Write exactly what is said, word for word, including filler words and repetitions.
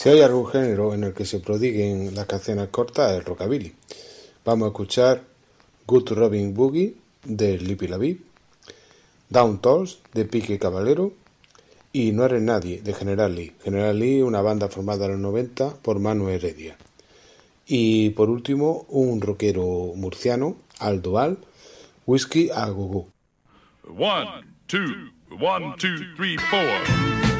Si hay algún género en el que se prodiguen las canciones cortas, es rockabilly. Vamos a escuchar Good Robin Boogie de Lippy La Vie, Down Tools de Pique Caballero y No Eres Nadie de General Lee. General Lee, una banda formada en los noventa por Manu Heredia. Y por último, un rockero murciano, Aldo Al, Whisky a Go Go. One, two, one, two, three, four.